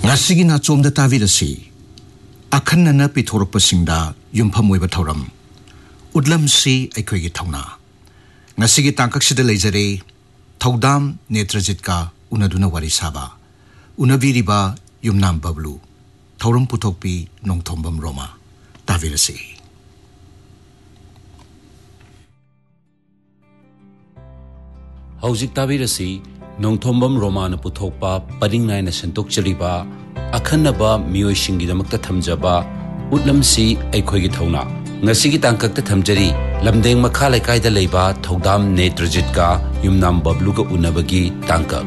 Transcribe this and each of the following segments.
Ngasigi na chomda tavirasi akhanna pithorapasingda yumpham oiba thoram udlam si aikhoigi thongna ngasigi tangkaksida leijare thodam netrajit ka unaduna wari saba unabiriba yumnam bablu thoram puthokpi nongthombam roma tavirasi Hauzik tavirasi nongthombam roma na puthokpa paringnai na sentok chaliba akhanaba miyoi shingidamakta thamjaba utlamsi aikhoigi thongna ngasigi tangkakta thamjari lamdeng makha laikai da leiba thodam netrajit ka yumnam bablu ka unabagi tangkak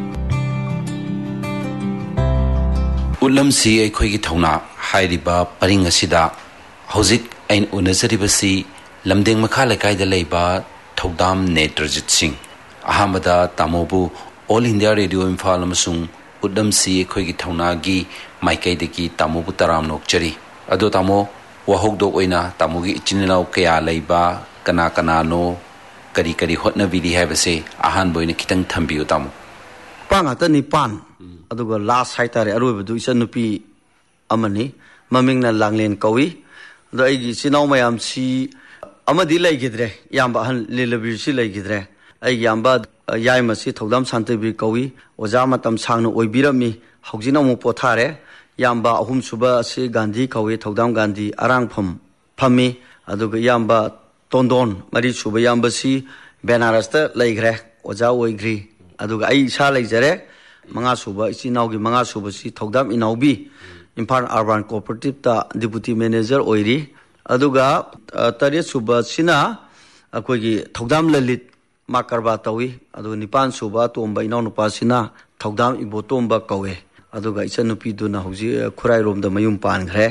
utlamsi aikhoigi thongna hairiba paringasida hauzik ain unazaribasi lamdeng makha laikai da leiba thodam netrajit singh ahamada tamobu All India Radio Imphal amasung udamsi khoigi thaunagi maikaidagi tamobu taram nokchari ado tamo wahogdok oina tamogi ichinilao kaya leiba kana kana no kari kari hotna bidi habase ahan boina kitang thambiyo tamo panga tani pan aduga last haitare aroibadu isanupi amani mamingna langlen kawi do aigi sinau mayam si amadi leigidre yamba han lelabir si leigidre ai yamba yai masi thodam santebi kawi oja matam sangna oibirami hogjina mu pothare yamba ahum suba si gandhi kawi thodam gandhi arangpham phami aduga yamba tondon mari suba yamba si benaras ta leigre oja oigri aduga ai sa leijare manga suba isinaugi manga suba si thodam inaubi Imphal Urban Cooperative ta deputy manager oiri aduga tare suba sina akogi thodam lalit makarba tawi adu nipan suba tomba inau nupa sina thodam ibotomba kawe aduga isanupi duna hoji khurai romda mayum pan gre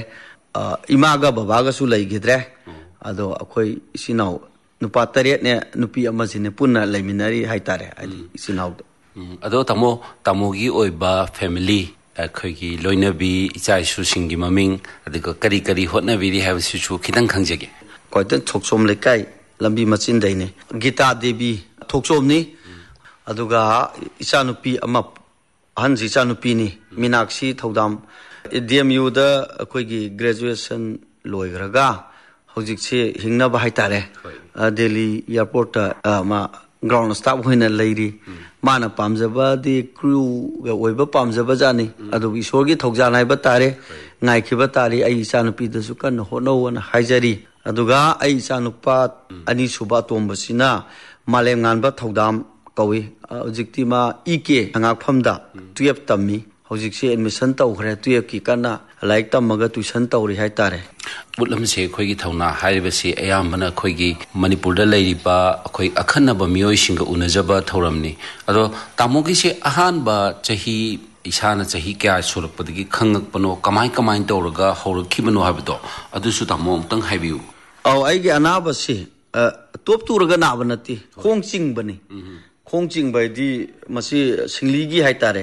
imaga babaga su leigidre ado akoi isinau nupa taret ne nupi amajine punna leiminari haitare adi isinau ado tamogi oiba family khoigi loinabi ichai su singi maming aduga kari kari hotnabi ri habsu chu khitang khangjage koitan thoksom lekai lambi machin daine Gita Devi thokchomni aduga isanupi ama hanji isanupi ni Minakshi Thodam DMU da akoigi graduation loigraga hojik se hingna ba haitare Delhi airport ma ground staff hoina leiri mana pamjaba di crew ga oiba pamjaba jani adu isorgi thokjanai ba tare ngai khiba tare ai isanupi da su kan hono wana haijari aduga ai isanupa ani suba tombasina malem nganba thodam kawi hojikti ma ike angak phamda 12 tammi hojikse admission tawkhre 12 ki kana laik tamaga tuition tawri haitare utlamse khoigi thauna hairibasi ayambana khoigi manipur da leiriba khoi akhanaba miyoi singa unajaba thoramni ado tamogi se ahan ba chahi isana chahi kya surapodagi khangakpano kamai tawraga horokhibano habdo adusu tamo amtang haibiu aw aigi anaba se top turaga nabanati khongching bani khongching bai di masi singligi haitare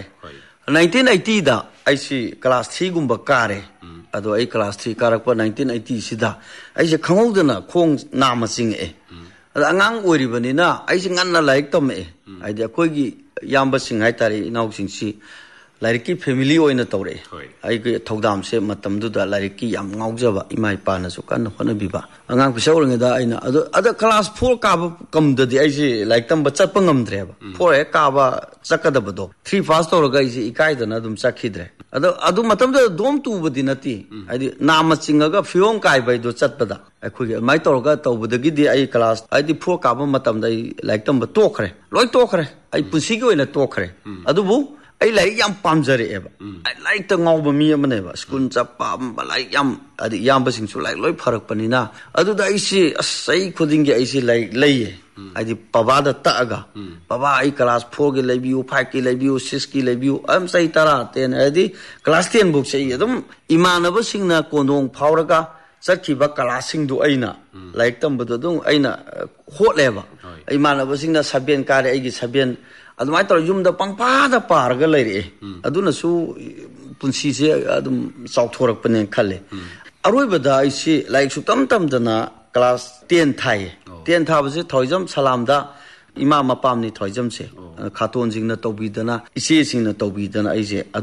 1980 da aisi class 3 gumba kare ado ai class 3 karakpa 1980 sida aisi khangodana khong nama sing ada angang ori bani na aisi nganna laik tom aidi akoigi yamba sing haitare inau sing si lariki family oina tawre ai ge thodam se matam du da lariki yam ngaujaba imai pa na su kan hona biba angang pisawrang da aina ada class 4 ka kam da di ai se like tam ba chat pangam dre ba 4 ka ba chakada ba do 3 fast to ga isi ikai da na dum chakhidre adu matam da dom tu budi nati ai nama chinga ga fiong kai bai do chat bada akhoi mai to ga to budagi di ai class ai di 4 ka ba matam da like tam ba tokre loi tokre ai pusi gi oina tokre adu bu ai lai yam pamjare eba ai lai ta ngauba mi amane ba school chappa ba lai yam adi yam ba sing chu lai loi pharak panina adu da ai si asai khuding gi ai si lai laiye ai di paba da ta aga paba ai class 4 gi lai biu 5 gi lai biu 6 gi lai biu am sai tara ten adi class 10 book sei adum imanaba singna kondong phawraga sakhiba class sing du aina like tam ba du aina hotleba imanaba singna 7 kare ai gi 7 adumai tor yumda pangpa da parga leire aduna su punsi se adum chauthorak pane khalle aroi da isi like su tam dana class 10 thai 10 thabu se thoijam salam da ima mapam ni thoijam se khaton jingna tobidana isi singna tobidana aise